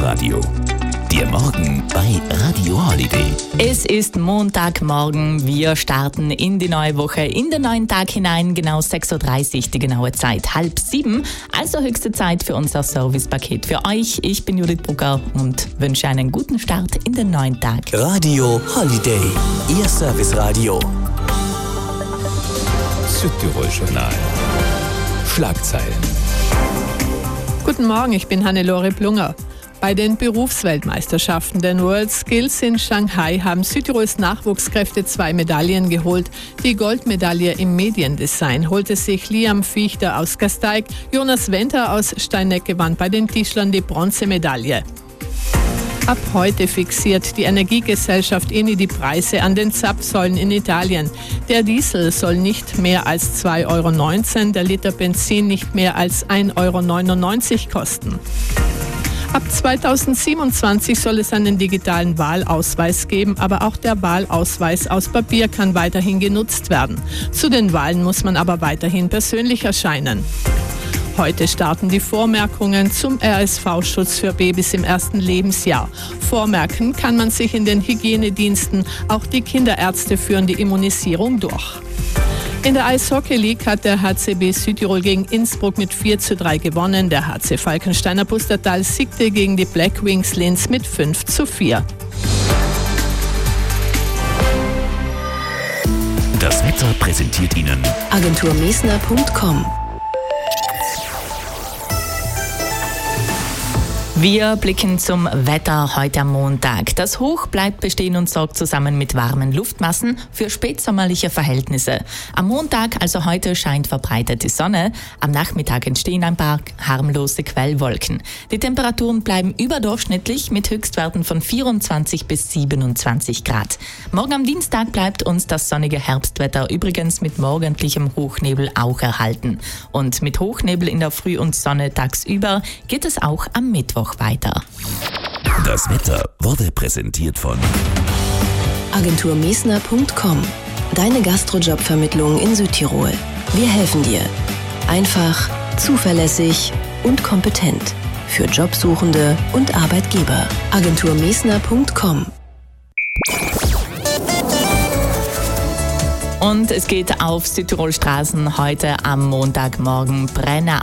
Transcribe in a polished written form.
Service-Radio. Der Morgen bei Radio Holiday. Es ist Montagmorgen. Wir starten in die neue Woche, in den neuen Tag hinein. Genau 6.30 Uhr, die genaue Zeit, 6:30. Also höchste Zeit für unser Servicepaket für euch. Ich bin Judith Brucker und wünsche einen guten Start in den neuen Tag. Radio Holiday. Ihr Service-Radio. Südtirol-Journal. Schlagzeilen. Guten Morgen, ich bin Hannelore Plunger. Bei den Berufsweltmeisterschaften der WorldSkills in Shanghai haben Südtirols Nachwuchskräfte 2 Medaillen geholt. Die Goldmedaille im Mediendesign holte sich Liam Fichter aus Gasteig, Jonas Wenter aus Steineck gewann bei den Tischlern die Bronzemedaille. Ab heute fixiert die Energiegesellschaft Eni die Preise an den Zapfsäulen in Italien. Der Diesel soll nicht mehr als 2,19 €, der Liter Benzin nicht mehr als 1,99 € kosten. Ab 2027 soll es einen digitalen Wahlausweis geben, aber auch der Wahlausweis aus Papier kann weiterhin genutzt werden. Zu den Wahlen muss man aber weiterhin persönlich erscheinen. Heute starten die Vormerkungen zum RSV-Schutz für Babys im ersten Lebensjahr. Vormerken kann man sich in den Hygienediensten. Auch die Kinderärzte führen die Immunisierung durch. In der Eishockey League hat der HCB Südtirol gegen Innsbruck mit 4:3 gewonnen. Der HC Falkensteiner Pustertal siegte gegen die Black Wings Linz mit 5:4. Das Wetter präsentiert Ihnen agenturmesner.com. Wir blicken zum Wetter heute am Montag. Das Hoch bleibt bestehen und sorgt zusammen mit warmen Luftmassen für spätsommerliche Verhältnisse. Am Montag, also heute, scheint verbreitet die Sonne. Am Nachmittag entstehen ein paar harmlose Quellwolken. Die Temperaturen bleiben überdurchschnittlich mit Höchstwerten von 24 bis 27 Grad. Morgen am Dienstag bleibt uns das sonnige Herbstwetter übrigens mit morgendlichem Hochnebel auch erhalten. Und mit Hochnebel in der Früh und Sonne tagsüber geht es auch am Mittwoch weiter. Das Wetter wurde präsentiert von agenturmesner.com. Deine Gastrojobvermittlung in Südtirol. Wir helfen dir. Einfach, zuverlässig und kompetent. Für Jobsuchende und Arbeitgeber. agenturmesner.com. Und es geht auf Südtirol Straßen heute am Montagmorgen Brenner